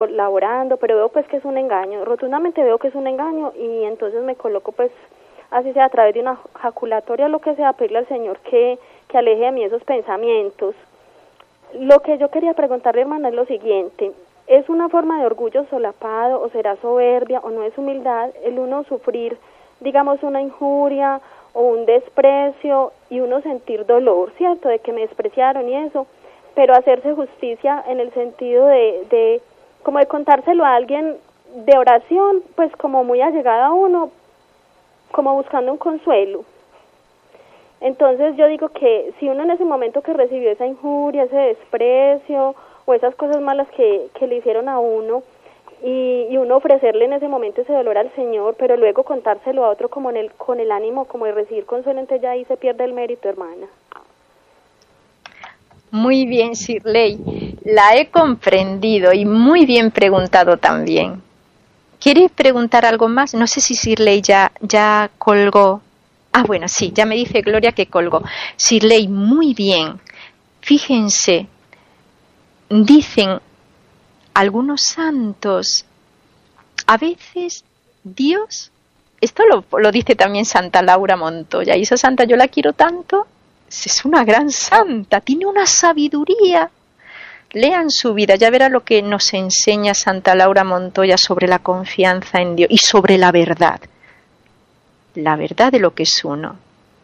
colaborando, pero veo pues que es un engaño, rotundamente veo que es un engaño, y entonces me coloco pues, así sea a través de una jaculatoria o lo que sea, pedirle al Señor que aleje de mí esos pensamientos. Lo que yo quería preguntarle, hermana, es lo siguiente: ¿es una forma de orgullo solapado, o será soberbia, o no es humildad el uno sufrir, digamos, una injuria o un desprecio y uno sentir dolor, ¿cierto?, de que me despreciaron y eso, pero hacerse justicia en el sentido de como de contárselo a alguien de oración, pues como muy allegada a uno, como buscando un consuelo? Entonces yo digo que si uno en ese momento que recibió esa injuria, ese desprecio o esas cosas malas que le hicieron a uno, y uno ofrecerle en ese momento ese dolor al Señor, pero luego contárselo a otro como con el ánimo como de recibir consuelo, entonces ya ahí se pierde el mérito, hermana. Muy bien, Shirley, la he comprendido y muy bien preguntado también. ¿Quiere preguntar algo más? No sé si Shirley ya colgó. Ah, bueno, sí, ya me dice Gloria que colgó. Shirley, muy bien. Fíjense, dicen algunos santos, a veces Dios, esto lo dice también Santa Laura Montoya, y esa santa yo la quiero tanto, es una gran santa, tiene una sabiduría. Lean su vida, ya verá lo que nos enseña Santa Laura Montoya sobre la confianza en Dios y sobre la verdad de lo que es uno.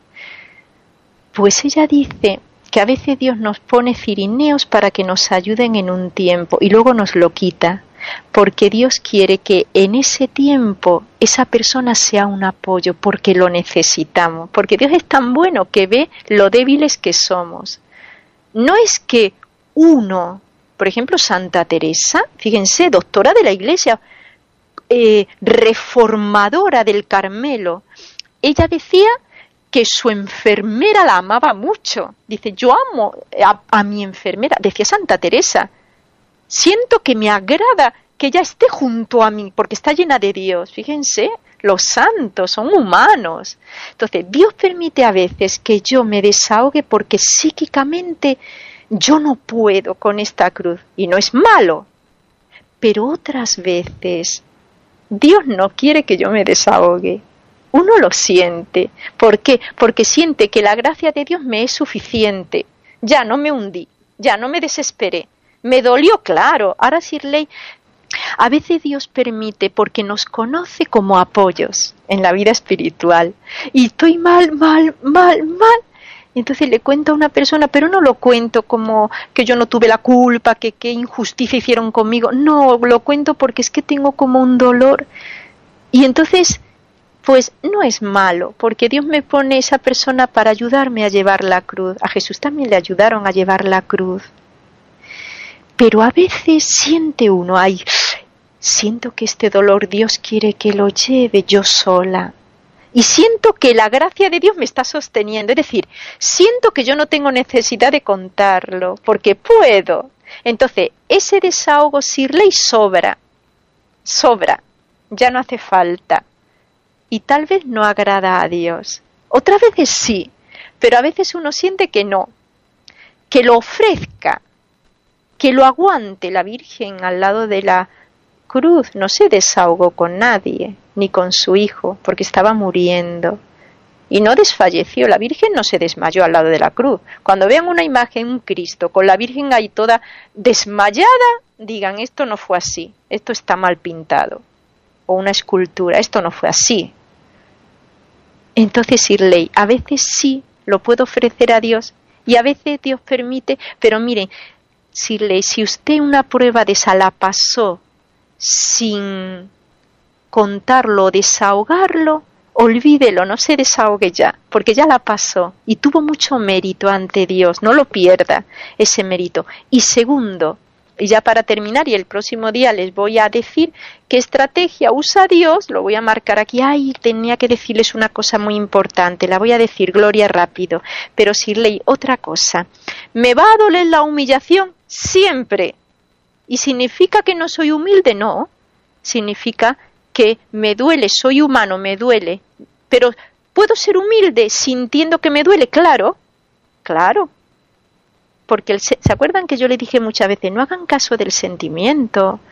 Pues ella dice que a veces Dios nos pone cirineos para que nos ayuden en un tiempo y luego nos lo quita, porque Dios quiere que en ese tiempo esa persona sea un apoyo, porque lo necesitamos, porque Dios es tan bueno que ve lo débiles que somos. No es que uno, por ejemplo, Santa Teresa, fíjense, doctora de la Iglesia, reformadora del Carmelo, ella decía que su enfermera la amaba mucho. Dice, yo amo a mi enfermera, decía Santa Teresa, siento que me agrada que ella esté junto a mí, porque está llena de Dios. Fíjense, los santos son humanos. Entonces, Dios permite a veces que yo me desahogue porque psíquicamente yo no puedo con esta cruz, y no es malo, pero otras veces Dios no quiere que yo me desahogue. Uno lo siente. ¿Por qué? Porque siente que la gracia de Dios me es suficiente. Ya no me hundí, ya no me desesperé. Me dolió, claro. Ahora, Shirley, a veces Dios permite porque nos conoce como apoyos en la vida espiritual. Y estoy mal. Y entonces le cuento a una persona, pero no lo cuento como que yo no tuve la culpa, que qué injusticia hicieron conmigo. No, lo cuento porque es que tengo como un dolor. Y entonces, pues no es malo, porque Dios me pone esa persona para ayudarme a llevar la cruz. A Jesús también le ayudaron a llevar la cruz. Pero a veces siente uno, siento que este dolor Dios quiere que lo lleve yo sola. Y siento que la gracia de Dios me está sosteniendo. Es decir, siento que yo no tengo necesidad de contarlo, porque puedo. Entonces, ese desahogo Shirley sobra. Ya no hace falta. Y tal vez no agrada a Dios. Otras veces sí, pero a veces uno siente que no. Que lo ofrezca, que lo aguante. La Virgen al lado de la cruz no se desahogó con nadie, ni con su hijo, porque estaba muriendo. Y no desfalleció, la Virgen no se desmayó al lado de la cruz. Cuando vean una imagen, un Cristo, con la Virgen ahí toda desmayada, digan, esto no fue así, esto está mal pintado. O una escultura, esto no fue así. Entonces, Shirley, a veces sí lo puedo ofrecer a Dios y a veces Dios permite, pero miren, Shirley, si usted una prueba de esa la pasó sin contarlo o desahogarlo, olvídelo, no se desahogue ya, porque ya la pasó y tuvo mucho mérito ante Dios, no lo pierda ese mérito. Y segundo, y ya para terminar, y el próximo día les voy a decir qué estrategia usa Dios, lo voy a marcar aquí. Ay, tenía que decirles una cosa muy importante, la voy a decir, Gloria, rápido. Pero Shirley, otra cosa, ¿me va a doler la humillación? Siempre. ¿Y significa que no soy humilde? No, significa que me duele, soy humano, me duele. Pero ¿puedo ser humilde sintiendo que me duele? Claro. Porque ¿se acuerdan que yo le dije muchas veces, no hagan caso del sentimiento?